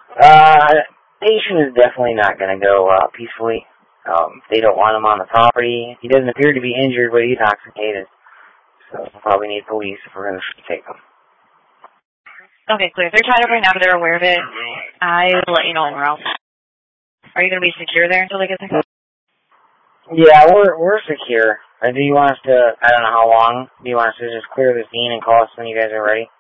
Patient is definitely not going to go peacefully. They don't want him on the property. He doesn't appear to be injured, but he's intoxicated. So we'll probably need police if we're going to take him. Okay, clear. If they're tied up right now, they're aware of it. I will let you know when we're out. Are you going to be secure there until they get there? Yeah, we're secure. Do you want us to, I don't know how long, do you want us to just clear the scene and call us when you guys are ready?